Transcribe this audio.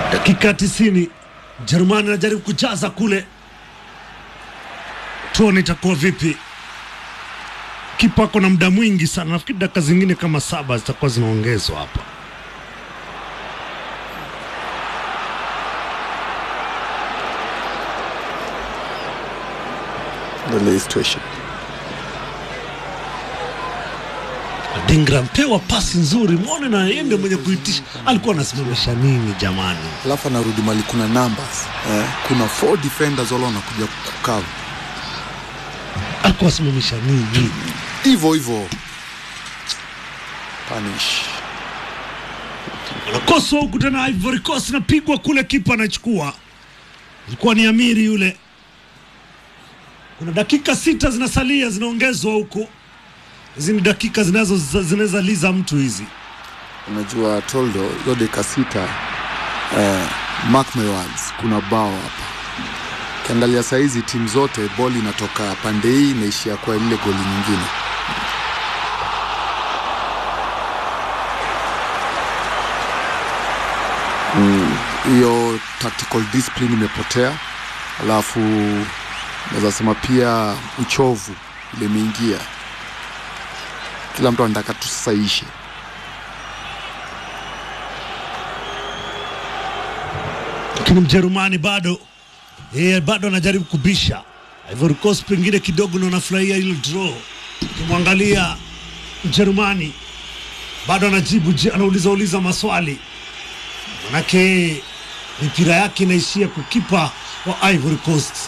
Dakika 90 Jerumani anajaribu kujaza kule. Tuone itakuwa vipi. Kipa kuna muda mwingi sana. Nafikiri dakika zingine kama 7 zitakuwa zinaongezwa hapa. The situation. Dingram pewa pasi nzuri. Muone na yeye ndiye mwenye kuitisha. Alikuwa anasimamisha nini jamani? Alafu anarudi mali kuna numbers. Kuna 4 defenders wala wanakuja kukava. Alikuwa anasimamisha nini? Hivyo. Punish. Anakosa huku tena Ivory Coast na pigwa kule, kipa anachukua. Ilikuwa ni Amiri yule. Kuna dakika 6 zinasalia zinaongezwa huko. Hizi ni dakika zinaweza liza mtu hizi. Unajua Toldo, hiyo dakika 6 mark my words, kuna bao hapa. Kiangalia saizi timu zote boli inatoka pande hii inaishia kwa ile goli nyingine. Hiyo tactical discipline imepotea. Alafu naweza sema pia uchovu ile imeingia. Kila mtu anataka tu sasa ishe. Lakini Mjerumani bado anajaribu kubisha. Ivory Coast pengine kidogo na anafurahia ile draw. Ukimwangalia Mjerumani bado anauliza maswali. Manake mipira yake inaishia kukipa wa Ivory Coast.